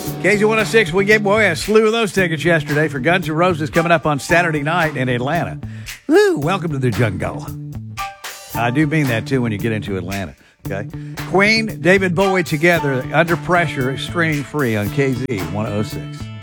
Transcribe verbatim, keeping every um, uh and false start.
K Z one oh six, we gave away a slew of those tickets yesterday for Guns N' Roses coming up on Saturday night in Atlanta. Woo, welcome to the jungle. I do mean that, too, when you get into Atlanta. Okay. Queen, David Bowie together, Under Pressure, streaming free on K Z one oh six.